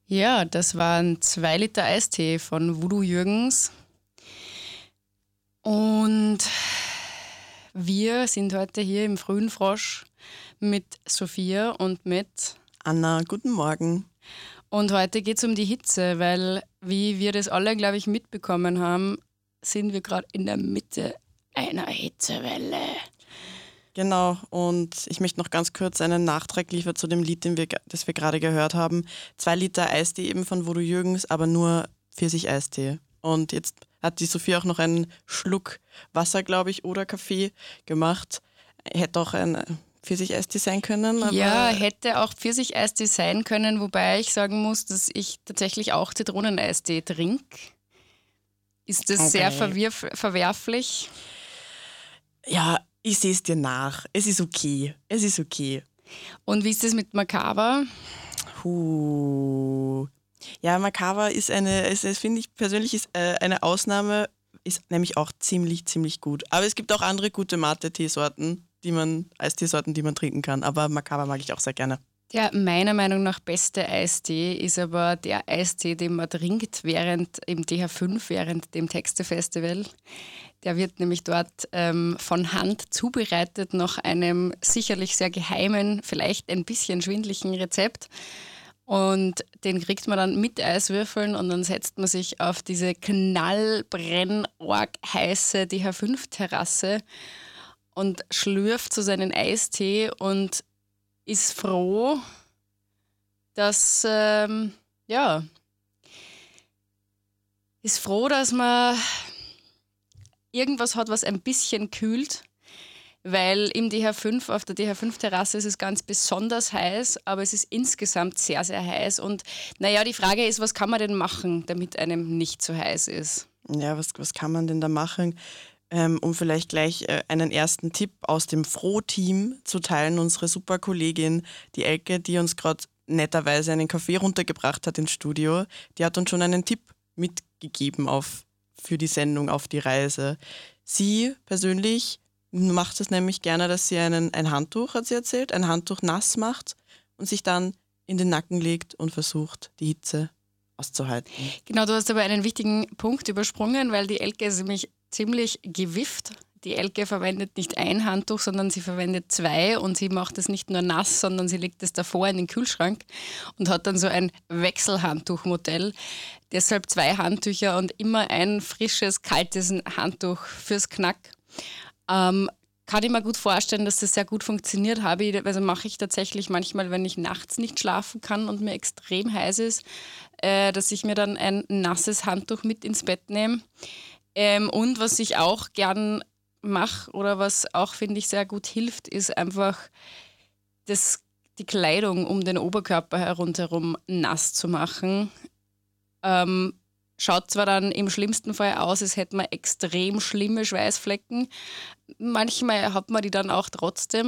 Ja, das waren 2 Liter Eistee von Voodoo Jürgens. Und wir sind heute hier im Frühen Frosch mit Sophia und mit. Anna, guten Morgen. Und heute geht es um die Hitze, weil, wie wir das alle, glaube ich, mitbekommen haben, sind wir gerade in der Mitte einer Hitzewelle. Genau, und ich möchte noch ganz kurz einen Nachtrag liefern zu dem Lied, das wir gerade gehört haben. 2 Liter Eistee eben von Voodoo Jürgens, aber nur Pfirsich-Eistee. Und jetzt hat die Sophie auch noch einen Schluck Wasser, glaube ich, oder Kaffee gemacht. Hätte auch ein Pfirsich-Eistee sein können. Aber Ja, hätte auch Pfirsich-Eistee sein können, wobei ich sagen muss, dass ich tatsächlich auch Zitroneneistee trinke. Ist das sehr okay. verwerflich? Ja, ich sehe es dir nach. Es ist okay. Es ist okay. Und wie ist das mit Macaba? Ja, Macava ist finde ich persönlich, ist eine Ausnahme, ist nämlich auch ziemlich, ziemlich gut. Aber es gibt auch andere gute Mate-Teesorten, Eisteesorten, die man trinken kann. Aber Macava mag ich auch sehr gerne. Der meiner Meinung nach beste Eistee ist aber der Eistee, den man trinkt während im TH5, während dem Textefestival. Der wird nämlich dort von Hand zubereitet nach einem sicherlich sehr geheimen, vielleicht ein bisschen schwindlichen Rezept. Und den kriegt man dann mit Eiswürfeln und dann setzt man sich auf diese knallbrennorg heiße DH5-Terrasse und schlürft so seinen Eistee und ist froh, dass, ist froh, dass man irgendwas hat, was ein bisschen kühlt, weil im DH5, auf der DH5-Terrasse ist es ganz besonders heiß, aber es ist insgesamt sehr, sehr heiß. Und naja, die Frage ist, was kann man denn machen, damit einem nicht so heiß ist? Ja, was kann man denn da machen? Um vielleicht gleich einen ersten Tipp aus dem Froh-Team zu teilen. Unsere super Kollegin, die Elke, die uns gerade netterweise einen Kaffee runtergebracht hat ins Studio, die hat uns schon einen Tipp mitgegeben für die Sendung Auf die Reise. Sie persönlich macht es nämlich gerne, dass sie ein Handtuch, hat sie erzählt, ein Handtuch nass macht und sich dann in den Nacken legt und versucht, die Hitze auszuhalten. Genau, du hast aber einen wichtigen Punkt übersprungen, weil die Elke ist nämlich ziemlich gewifft. Die Elke verwendet nicht ein Handtuch, sondern sie verwendet 2 und sie macht es nicht nur nass, sondern sie legt es davor in den Kühlschrank und hat dann so ein Wechselhandtuchmodell. Deshalb 2 Handtücher und immer ein frisches, kaltes Handtuch fürs Knack. Kann ich mir gut vorstellen, dass das sehr gut funktioniert. Also mache ich tatsächlich manchmal, wenn ich nachts nicht schlafen kann und mir extrem heiß ist, dass ich mir dann ein nasses Handtuch mit ins Bett nehme. Und was ich auch gern mache oder was auch, finde ich, sehr gut hilft, ist einfach die Kleidung um den Oberkörper herumherum nass zu machen. Schaut zwar dann im schlimmsten Fall aus, als hätte man extrem schlimme Schweißflecken. Manchmal hat man die dann auch trotzdem.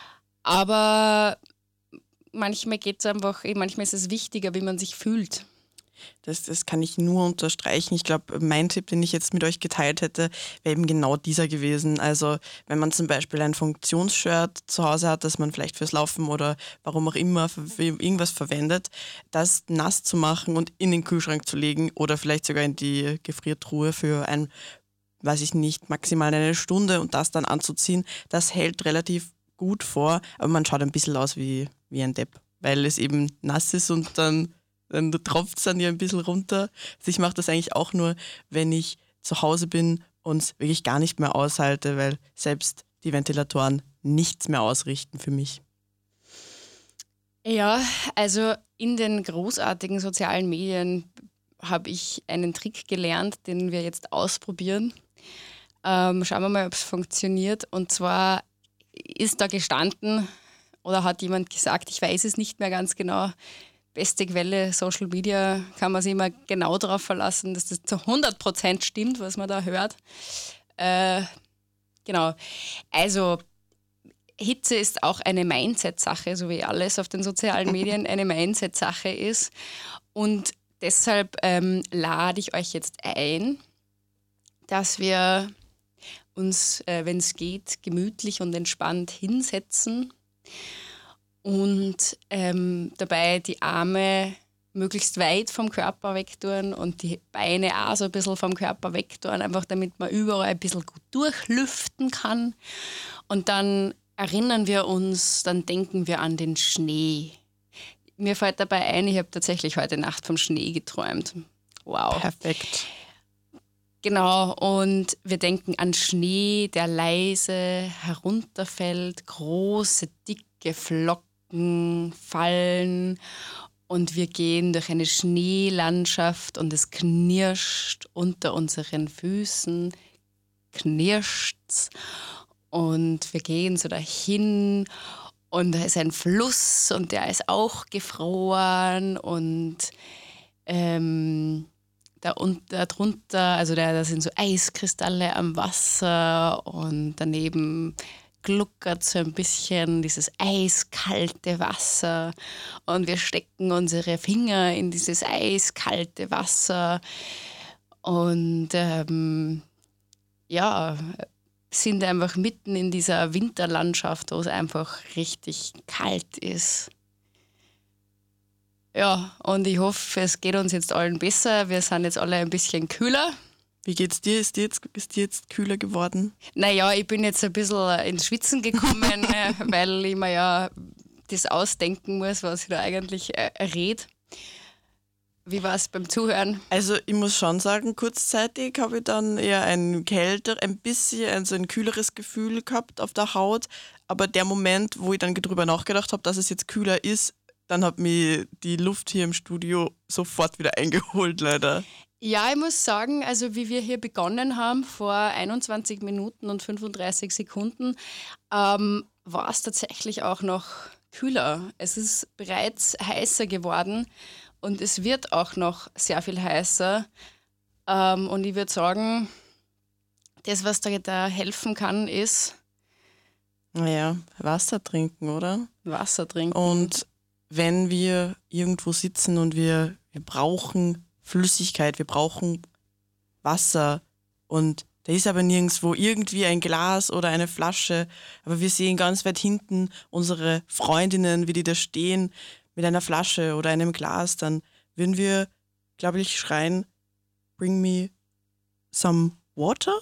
Aber manchmal ist es wichtiger, wie man sich fühlt. Das kann ich nur unterstreichen. Ich glaube, mein Tipp, den ich jetzt mit euch geteilt hätte, wäre eben genau dieser gewesen. Also wenn man zum Beispiel ein Funktionsshirt zu Hause hat, das man vielleicht fürs Laufen oder warum auch immer für irgendwas verwendet, das nass zu machen und in den Kühlschrank zu legen oder vielleicht sogar in die Gefriertruhe für weiß ich nicht, maximal eine Stunde und das dann anzuziehen, das hält relativ gut vor, aber man schaut ein bisschen aus wie ein Depp, weil es eben nass ist und dann tropft es dann ja ein bisschen runter. Also ich mache das eigentlich auch nur, wenn ich zu Hause bin und es wirklich gar nicht mehr aushalte, weil selbst die Ventilatoren nichts mehr ausrichten für mich. Ja, also in den großartigen sozialen Medien habe ich einen Trick gelernt, den wir jetzt ausprobieren. Schauen wir mal, ob es funktioniert. Und zwar ist da gestanden oder hat jemand gesagt, ich weiß es nicht mehr ganz genau, beste Quelle Social Media, kann man sich immer genau darauf verlassen, dass das zu 100% stimmt, was man da hört. Genau. Also Hitze ist auch eine Mindset-Sache, so wie alles auf den sozialen Medien eine Mindset-Sache ist. Und deshalb lade ich euch jetzt ein, dass wir uns, wenn es geht, gemütlich und entspannt hinsetzen und dabei die Arme möglichst weit vom Körper wegtun und die Beine auch so ein bisschen vom Körper wegtun, einfach damit man überall ein bisschen gut durchlüften kann. Und dann erinnern wir uns, dann denken wir an den Schnee. Mir fällt dabei ein, ich habe tatsächlich heute Nacht vom Schnee geträumt. Wow. Perfekt. Genau, und wir denken an Schnee, der leise herunterfällt, große, dicke Flocken fallen und wir gehen durch eine Schneelandschaft und es knirscht unter unseren Füßen, knirscht's und wir gehen so dahin und da ist ein Fluss und der ist auch gefroren und darunter, also da sind so Eiskristalle am Wasser und daneben gluckert so ein bisschen dieses eiskalte Wasser und wir stecken unsere Finger in dieses eiskalte Wasser und sind einfach mitten in dieser Winterlandschaft, wo es einfach richtig kalt ist. Ja, und ich hoffe, es geht uns jetzt allen besser. Wir sind jetzt alle ein bisschen kühler. Wie geht's dir? Ist dir jetzt kühler geworden? Naja, ich bin jetzt ein bisschen ins Schwitzen gekommen, weil ich mir ja das ausdenken muss, was ich da eigentlich rede. Wie war es beim Zuhören? Also ich muss schon sagen, kurzzeitig habe ich dann eher ein bisschen so ein kühleres Gefühl gehabt auf der Haut. Aber der Moment, wo ich dann drüber nachgedacht habe, dass es jetzt kühler ist, dann hat mich die Luft hier im Studio sofort wieder eingeholt, leider. Ja, ich muss sagen, also wie wir hier begonnen haben, vor 21 Minuten und 35 Sekunden, war es tatsächlich auch noch kühler. Es ist bereits heißer geworden und es wird auch noch sehr viel heißer. Und ich würde sagen, das, was da helfen kann, ist Naja, Wasser trinken, oder? Wasser trinken. Und wenn wir irgendwo sitzen und wir brauchen Flüssigkeit, wir brauchen Wasser und da ist aber nirgendwo irgendwie ein Glas oder eine Flasche, aber wir sehen ganz weit hinten unsere Freundinnen, wie die da stehen mit einer Flasche oder einem Glas, dann würden wir, glaube ich, schreien, bring me some water?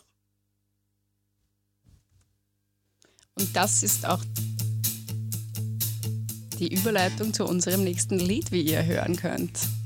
Und das ist auch die Überleitung zu unserem nächsten Lied, wie ihr hören könnt.